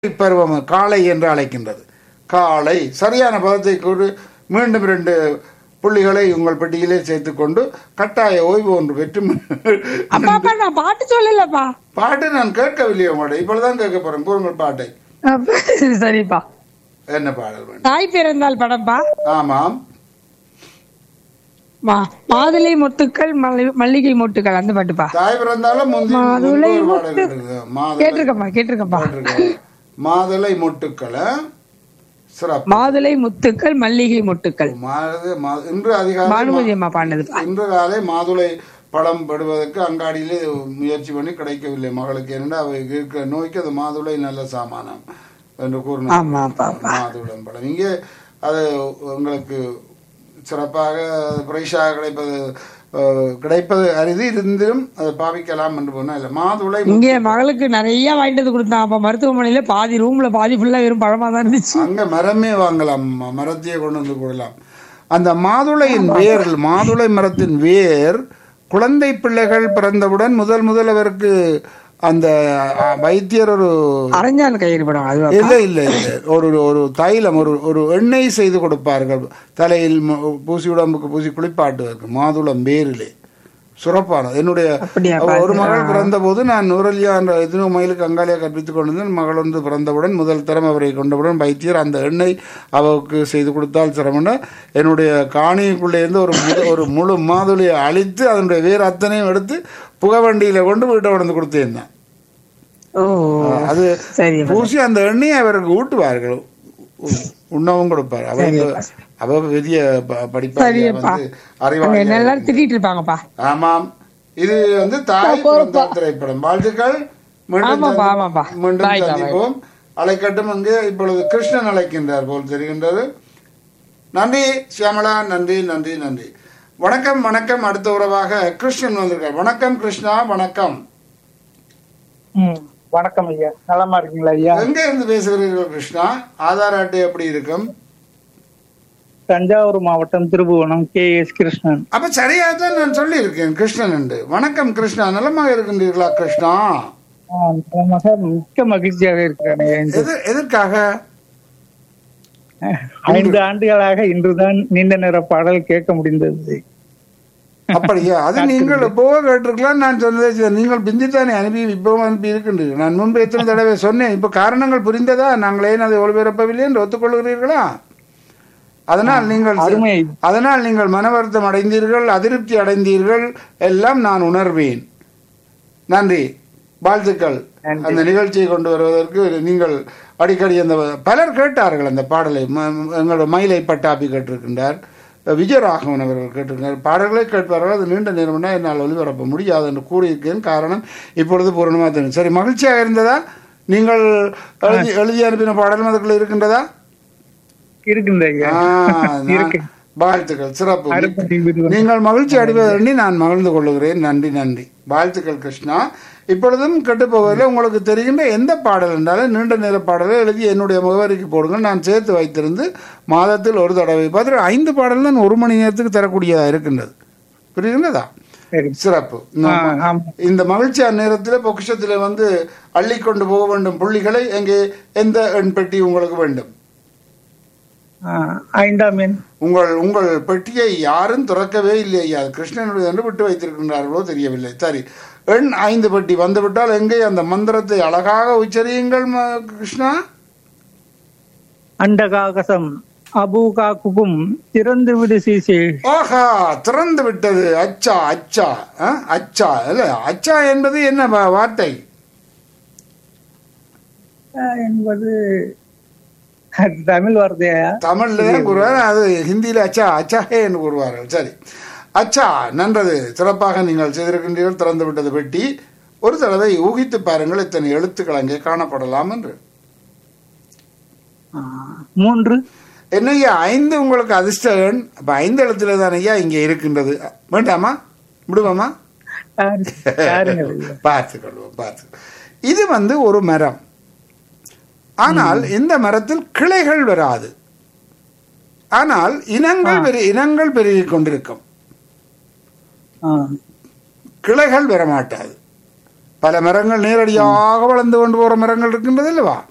பருவம் காளை என்று அழைக்கின்றது. காளை சரியான பதத்தை கூறு. மீண்டும் 2 புள்ளிகளை உங்கள் பெட்டியிலே சேர்த்துக்கொண்டு கட்டாய ஓய்வு ஒன்று பெற்று அப்பா அப்பா நான் பாட்டு சொல்லலப்பா. பாட்டு நான் கேட்கவில்லையே உங்களுடைய, இப்பொழுதுதான் கேட்க போறேன். கூறுங்கள் பாட்டை. சரிப்பா. என்ன பாடல் வேண்டும்? தாய் பிறந்தால் படம்பா. ஆமாம். மாதுளை மொட்டுக்கள் மல்லிகை மொட்டுக்கள் அந்த பாட்டுப்பா. தாய் பிறந்தாலும் மாதுளை மொட்டு கேட்டிருக்கப்பா. கேட்டிருக்கப்பா. மாதுளை மொட்டுக்களை சிறப்பு. மாதுளை முத்துக்கள் மல்லிகை மொட்டுக்கள். இன்று அதிகாலை பானுமதி அம்மா பாடினது. இன்று காலை மாதுளை பழம் படுவதற்கு அங்காடியிலே முயற்சி பண்ணி கிடைக்கவில்லை மகளுக்கு. ஏனென்றா அவை இருக்கிற நோய்க்கு அது மாதுளை நல்ல சாமானம் என்று கூறினார். மாதுளம் பழம் இங்கே அது உங்களுக்கு சிறப்பாக பிரைஸாக கிடைப்பது அரிது. இருந்தும் அதை பாவிக்கலாம் என்று போனா இல்ல. மாதுளை இங்கே மகளுக்கு நிறைய வாங்கிட்டு கொடுத்தான். அப்ப மருத்துவமனையில பாதி ரூம்ல பாதி ஃபுல்லா வெறும் பழமா தான் இருந்துச்சு. அங்க மரமே வாங்கலாம், மரத்தையே கொண்டு வந்து கூடலாம். அந்த மாதுளையின் வேர், மாதுளை மரத்தின் வேர் குழந்தை பிள்ளைகள் பிறந்தவுடன் முதல் அவருக்கு அந்த வைத்தியர் ஒரு அரஞ்சான் கயிறு படம் இல்ல இல்ல இல்ல ஒரு தைலம் ஒரு எண்ணெய் செய்து கொடுப்பார்கள். தலையில் பூசி உடம்புக்கு பூசி குளிப்பாட்டுவதற்கு மாதுளம் வேரிலே சிறப்பானது. என்னுடைய ஒரு மகள் பிறந்த போது நான் நூரலியா என்ற எத்தனோ மைலுக்கு அங்காலியா கற்பித்துக் கொண்டிருந்தேன். மகள் வந்து பிறந்தவுடன் முதல் தரம் அவரை கொண்டவுடன் வைத்தியர் அந்த எண்ணெய் அவருக்கு செய்து கொடுத்தால் சிரமம்னா என்னுடைய காணிக்குள்ளே இருந்து ஒரு முழு மாதுளையை அழித்து அதனுடைய வேறு அத்தனையும் எடுத்து புகவண்டியில கொண்டு வீட்டை உடந்து கொடுத்தேன். அது பூசி அந்த எண்ணெயை அவருக்கு ஊட்டுவார்கள், உண்ணவும் கொடுப்பார். அவ பெரிய படிப்பாங்க, திட்டிட்டு இருப்பாங்கப்பா. ஆமாம். இது வந்து தாய் திரைப்படம். வாழ்த்துக்கள். மீண்டும் சந்திப்போம். அழைக்கட்டும். அங்கே இப்பொழுது கிருஷ்ணன் அழைக்கின்றார் போல் தெரிகின்றது. நன்றி சியாமலா, நன்றி நன்றி நன்றி. வணக்கம் வணக்கம். அடுத்த உறவாக கிருஷ்ணன் வந்திருக்கார். வணக்கம் கிருஷ்ணா. வணக்கம். வணக்கம் ஐயா, நலமா இருக்கீங்களா ஐயா? எங்க இருந்து பேசுகிறீர்கள் கிருஷ்ணா? ஆதார் அட்டை எப்படி இருக்கும்? தஞ்சாவூர் மாவட்டம் திருபுவனம் KS கிருஷ்ணன். அப்ப சரியாக தான் நான் சொல்லி இருக்கேன் கிருஷ்ணன் என்று. வணக்கம் கிருஷ்ணா, நலமாக இருக்கின்றீர்களா கிருஷ்ணா? மிக்க மகிழ்ச்சியாக இருக்கிறேன். எதற்காக? 5 ஆண்டுகளாக இன்றுதான் நீண்ட நேர பாடல் கேட்க முடிந்தது. அப்படியா? அது நீங்கள் எப்போவோ கேட்டிருக்கலாம். நான் சொன்னதே நீங்கள் பிந்தித்தானே அனுப்பி இப்பவும் அனுப்பி இருக்கின்றீர்கள். நான் முன்பு எத்தனை தடவை சொன்னேன். இப்ப காரணங்கள் புரிந்ததா? நாங்கள் ஏன் அதை ஒளிபரப்பவில்லை என்று ஒத்துக்கொள்கிறீர்களா? அதனால் நீங்கள் மன வருத்தம் அடைந்தீர்கள், அதிருப்தி அடைந்தீர்கள், எல்லாம் நான் உணர்வேன். நன்றி, வாழ்த்துக்கள். அந்த நிகழ்ச்சியை கொண்டு வருவதற்கு நீங்கள் அடிக்கடி அந்த பலர் கேட்டார்கள் அந்த பாடலை. எங்களோட மயிலை பட்டாப்பி கேட்டிருக்கின்றார், விஜயராகவன் அவர்கள் கேட்டிருக்கிறார். பாடல்களை கேட்பார்கள். அது நீண்ட நேரம்னா என்னால் ஒளிபரப்ப முடியாது என்று கூறியிருக்கேன். காரணம் இப்பொழுது பூரணமாக தெரியும். சரி, மகிழ்ச்சியாக இருந்ததா? நீங்கள் எழுதி அனுப்பின பாடலும் அதுக்குள்ள இருக்கின்றதா? வாழ்த்துக்கள், சிறப்பு. நீங்கள் மகிழ்ச்சி அடைவதை நான் மகிழ்ந்து கொள்ளுகிறேன். நன்றி நன்றி, வாழ்த்துக்கள் கிருஷ்ணா. இப்பொழுதும் கெட்டுப்போவதில் உங்களுக்கு தெரிகின்ற எந்த பாடல் என்றாலும் நீண்ட நேர பாடலை எழுதி என்னுடைய முகவரிக்கு போடுங்கள். நான் சேர்த்து வைத்திருந்து மாதத்தில் ஒரு தடவை பார்த்து 5 பாடல் தான் 1 மணி நேரத்துக்கு தரக்கூடியதா இருக்கின்றது. புரியுதுங்களா? சிறப்பு. இந்த மகிழ்ச்சியான நேரத்தில் பொக்கிஷத்தில் வந்து அள்ளி கொண்டு போக வேண்டும் புள்ளிகளை. எங்கே எந்த எண் பெட்டி உங்களுக்கு வேண்டும்? 5ஆம் எண். உங்கள் பெட்டியை யாரும் திறக்கவே இல்லையா? கிருஷ்ணனுடைய என்று விட்டு வைத்திருக்கின்றார்களோ தெரியவில்லை. சரி, எண் 5 பெட்டி வந்துவிட்டால் எங்கே அந்த மந்திரத்தை அழகாக உச்சரியுங்கள் கிருஷ்ணா. அண்டகாகசம் அபூகாக்கும் திறந்து விடு சீசே. ஆஹா, திறந்து விட்டது. அச்சா அச்சா அச்சா இல்ல, அச்சா என்பது என்ன வார்த்தை என்பது? தமிழ் வார்த்தையா? தமிழ்ல தான் கூறுவார், அது ஹிந்தியில அச்சா அச்சாஹே என்று கூறுவார்கள். சரி, அச்சா, நன்றது, சிறப்பாக நீங்கள் செய்திருக்கின்றீர்கள். திறந்து விட்டது பெட்டி. ஒரு தடவை ஊகித்து பாருங்கள் இத்தனை எழுத்துக்கள் அங்கே காணப்படலாம் என்று. 3. என்னையா 5 உங்களுக்கு அதிர்ஷ்ட எண். அப்ப 5 எழுத்துல தான் ஐயா இங்கே இருக்கின்றது. வேண்டாமா? விடுவோமா? பார்த்துக்கொள்வோம், பார்த்து. இது வந்து ஒரு மரம். ஆனால் இந்த மரத்தில் கிளைகள் வராது. ஆனால் இனங்கள் பெருகிக் கொண்டிருக்கும். கிளைகள் வரமாட்டாது. பல மரங்கள் நேரடியாக வளர்ந்து கொண்டு போற மரங்கள் இருக்கின்றது அல்லவா?